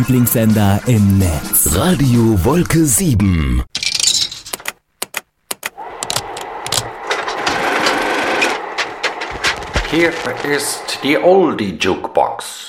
Lieblingssender im Netz. Radio Wolke 7. Hier ist die Oldie Jukebox.